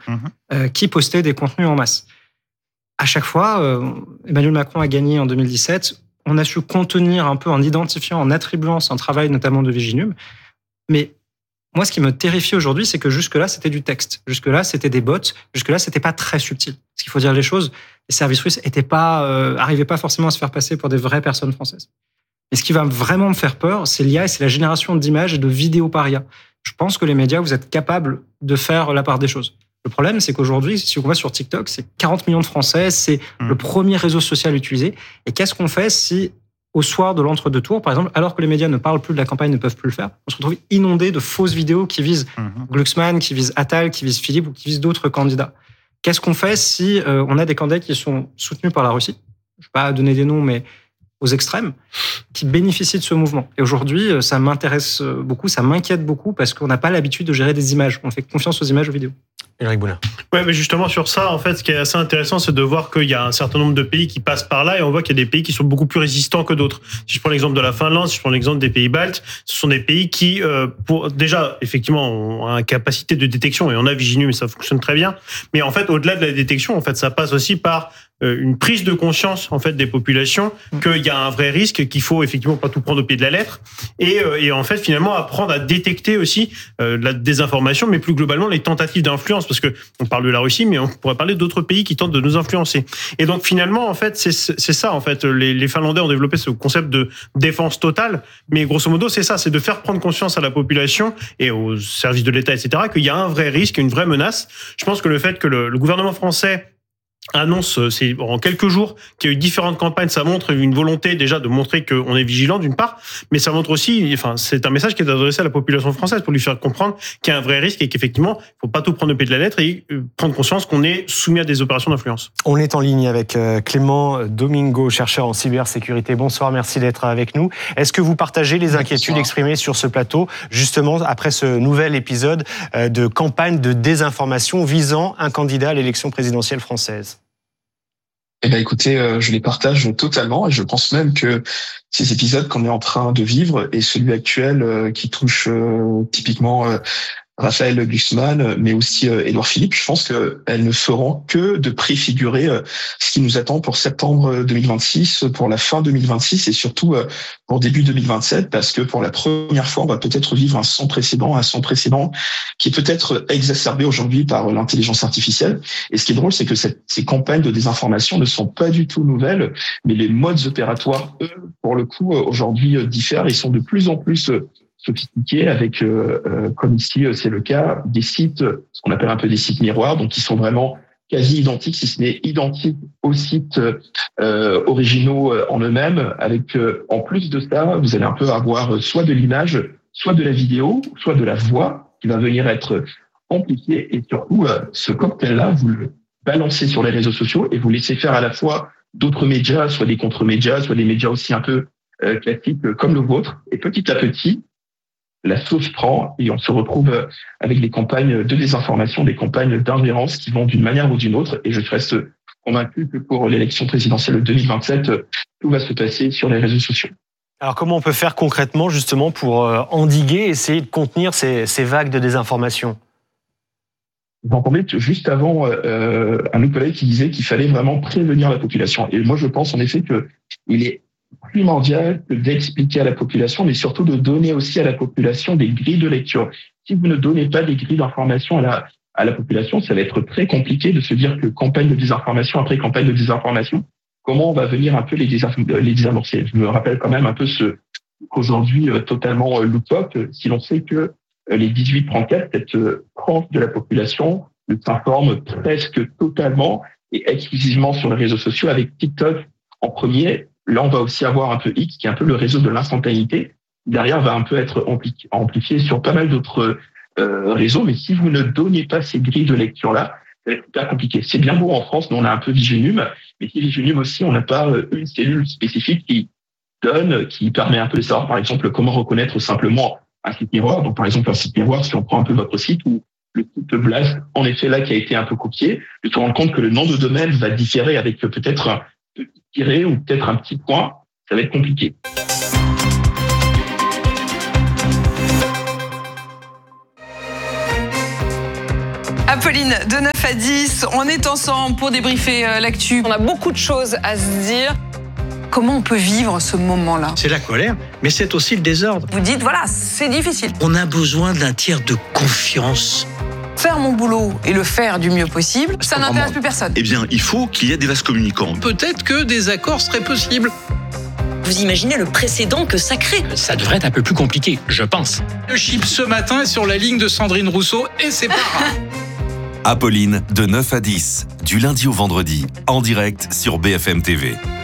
qui postaient des contenus en masse. À chaque fois, Emmanuel Macron a gagné en 2017. On a su contenir un peu en identifiant, en attribuant un travail notamment de Viginum. Mais moi, ce qui me terrifie aujourd'hui, c'est que jusque-là, c'était du texte. Jusque-là, c'était des bots. Jusque-là, c'était pas très subtil. Parce qu'il faut dire les choses, les services russes arrivaient pas forcément à se faire passer pour des vraies personnes françaises. Et ce qui va vraiment me faire peur, c'est l'IA et c'est la génération d'images et de vidéos par IA. Je pense que les médias, vous êtes capables de faire la part des choses. Le problème, c'est qu'aujourd'hui, si on va sur TikTok, c'est 40 millions de Français, c'est le premier réseau social utilisé. Et qu'est-ce qu'on fait si, au soir de l'entre-deux tours, par exemple, alors que les médias ne parlent plus de la campagne, ne peuvent plus le faire, on se retrouve inondé de fausses vidéos qui visent Glucksmann, qui visent Attal, qui visent Philippe ou qui visent d'autres candidats. Qu'est-ce qu'on fait si on a des candidats qui sont soutenus par la Russie ? Je ne vais pas donner des noms, mais aux extrêmes, qui bénéficient de ce mouvement. Et aujourd'hui, ça m'intéresse beaucoup, ça m'inquiète beaucoup, parce qu'on n'a pas l'habitude de gérer des images. On fait confiance aux images, aux vidéos. Éric Boulin. Ouais, mais justement sur ça, en fait, ce qui est assez intéressant, c'est de voir qu'il y a un certain nombre de pays qui passent par là, et on voit qu'il y a des pays qui sont beaucoup plus résistants que d'autres. Si je prends l'exemple de la Finlande, si je prends l'exemple des pays baltes, ce sont des pays qui, déjà, effectivement, ont une capacité de détection, et on a Viginum, et ça fonctionne très bien. Mais en fait, au-delà de la détection, en fait, ça passe aussi par une prise de conscience en fait des populations qu'il y a un vrai risque, qu'il faut effectivement pas tout prendre au pied de la lettre, et en fait finalement apprendre à détecter aussi la désinformation, mais plus globalement les tentatives d'influence, parce que on parle de la Russie, mais on pourrait parler d'autres pays qui tentent de nous influencer. Et donc finalement en fait c'est ça en fait, les Finlandais ont développé ce concept de défense totale, mais grosso modo c'est ça, c'est de faire prendre conscience à la population et aux services de l'État, etc., qu'il y a un vrai risque, une vraie menace. Je pense que le fait que le gouvernement français annonce, c'est en quelques jours, qu'il y a eu différentes campagnes, ça montre une volonté déjà de montrer qu'on est vigilant d'une part, mais ça montre aussi, enfin, c'est un message qui est adressé à la population française pour lui faire comprendre qu'il y a un vrai risque et qu'effectivement, il faut pas tout prendre au pied de la lettre et prendre conscience qu'on est soumis à des opérations d'influence. On est en ligne avec Clément Domingo, chercheur en cybersécurité. Bonsoir, merci d'être avec nous. Est-ce que vous partagez les inquiétudes exprimées sur ce plateau, justement après ce nouvel épisode de campagne de désinformation visant un candidat à l'élection présidentielle française ? Eh ben, écoutez, je les partage totalement et je pense même que ces épisodes qu'on est en train de vivre et celui actuel qui touche typiquement Raphaël Glucksmann, mais aussi Édouard Philippe, je pense qu'elles ne feront que de préfigurer ce qui nous attend pour septembre 2026, pour la fin 2026 et surtout pour début 2027, parce que pour la première fois, on va peut-être vivre un sans précédent qui est peut-être exacerbé aujourd'hui par l'intelligence artificielle. Et ce qui est drôle, c'est que ces campagnes de désinformation ne sont pas du tout nouvelles, mais les modes opératoires, eux, pour le coup, aujourd'hui diffèrent. Ils sont de plus en plus sophistiqués avec, comme ici c'est le cas, des sites, ce qu'on appelle un peu des sites miroirs, donc qui sont vraiment quasi identiques, si ce n'est identiques aux sites originaux en eux-mêmes, avec en plus de ça, vous allez un peu avoir soit de l'image, soit de la vidéo, soit de la voix qui va venir être amplifiée, et surtout ce cocktail-là, vous le balancez sur les réseaux sociaux et vous laissez faire à la fois d'autres médias, soit des contre-médias, soit des médias aussi un peu classiques comme le vôtre, et petit à petit, la sauce prend et on se retrouve avec des campagnes de désinformation, des campagnes d'ingérence qui vont d'une manière ou d'une autre. Et je reste convaincu que pour l'élection présidentielle de 2027, tout va se passer sur les réseaux sociaux. Alors comment on peut faire concrètement justement pour endiguer, essayer de contenir ces vagues de désinformation ? J'entendais juste avant un autre collègue qui disait qu'il fallait vraiment prévenir la population. Et moi je pense en effet qu'il est primordial d'expliquer à la population, mais surtout de donner aussi à la population des grilles de lecture. Si vous ne donnez pas des grilles d'information à la population, ça va être très compliqué de se dire que campagne de désinformation après campagne de désinformation, comment on va venir un peu les désamorcer. Je me rappelle quand même un peu qu'aujourd'hui, totalement loufoque, si l'on sait que les 18-34, cette tranche de la population s'informe presque totalement et exclusivement sur les réseaux sociaux, avec TikTok en premier. Là, on va aussi avoir un peu X, qui est un peu le réseau de l'instantanéité. Derrière, va un peu être amplifié sur pas mal d'autres réseaux. Mais si vous ne donnez pas ces grilles de lecture-là, ça va être hyper compliqué. C'est bien beau en France, nous on a un peu Viginum, mais si Viginum aussi, on n'a pas une cellule spécifique qui permet un peu de savoir, par exemple, comment reconnaître simplement un site miroir. Donc, par exemple, un site miroir, si on prend un peu votre site ou le site Blast, en effet, là, qui a été un peu copié, de se rendre compte que le nom de domaine va différer avec peut-être un petit tiret ou peut-être un petit point, ça va être compliqué. Apolline, de 9 à 10, on est ensemble pour débriefer l'actu. On a beaucoup de choses à se dire. Comment on peut vivre ce moment-là ? C'est la colère, mais c'est aussi le désordre. Vous dites, voilà, c'est difficile. On a besoin d'un tiers de confiance. Faire mon boulot et le faire du mieux possible, ça n'intéresse plus personne. Eh bien, il faut qu'il y ait des vases communicants. Peut-être que des accords seraient possibles. Vous imaginez le précédent que ça crée ? Ça devrait être un peu plus compliqué, je pense. Le chip ce matin est sur la ligne de Sandrine Rousseau et c'est pas grave. Apolline, de 9 à 10, du lundi au vendredi, en direct sur BFM TV.